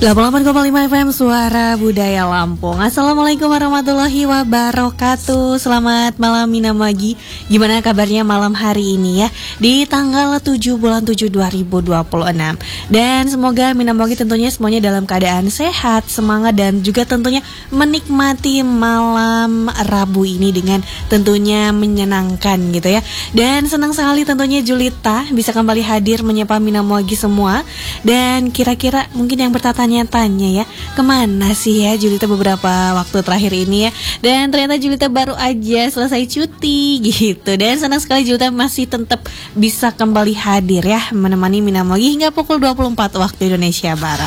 88,5 FM Suara Budaya Lampung. Assalamualaikum warahmatullahi wabarakatuh. Selamat malam Minamagi. Gimana kabarnya malam hari ini ya, di tanggal 7 bulan 7 2026. Dan semoga Minamagi tentunya semuanya dalam keadaan sehat, semangat, dan juga tentunya menikmati malam Rabu ini dengan tentunya menyenangkan gitu ya. Dan senang sekali tentunya Julita bisa kembali hadir menyapa Minamagi semua. Dan kira-kira mungkin yang bertanya-tanya ya, kemana sih ya Julita beberapa waktu terakhir ini ya. Dan ternyata Julita baru aja selesai cuti gitu. Dan senang sekali Julita masih tetap bisa kembali hadir ya, menemani Minamagi hingga pukul 24 waktu Indonesia Barat.